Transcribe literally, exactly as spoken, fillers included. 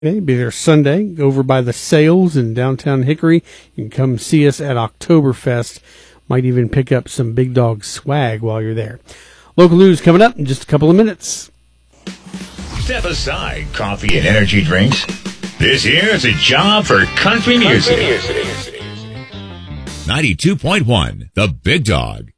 Be there Sunday over by the sales in downtown Hickory. You can come see us at Oktoberfest. Might even pick up some Big Dog swag while you're there. Local news coming up in just a couple of minutes. Step aside coffee and energy drinks. This here is a job for country music. ninety-two point one, The Big Dog.